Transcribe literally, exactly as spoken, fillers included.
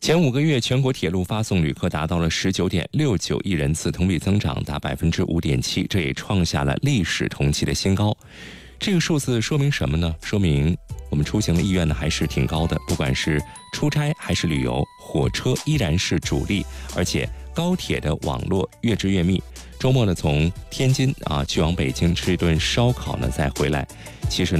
前五个月，全国铁路发送旅客达到了十九点六九亿人次，同比增长达百分之五点七，这也创下了历史同期的新高。这个数字说明什么呢？说明我们出行的意愿呢还是挺高的，不管是出差还是旅游，火车依然是主力，而且高铁的网络越织越密。周末呢，从天津啊去往北京吃一顿烧烤呢，再回来，其实呢。